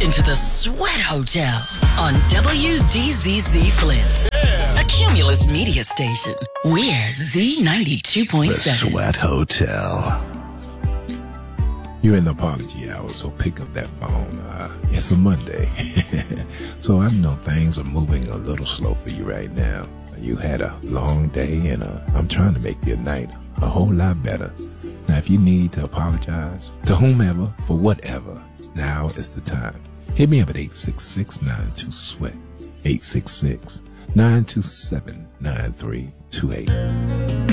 into the Sweat Hotel on WDZZ Flint, a Cumulus media station. We're Z92.7. The Sweat Hotel. You're in the apology hour, so pick up that phone. It's a Monday, so I know things are moving a little slow for you right now. You had a long day, and I'm trying to make your night a whole lot better. Now, if you need to apologize to whomever for whatever, now is the time. Hit me up at 866-92-SWEAT, 866-927-9328.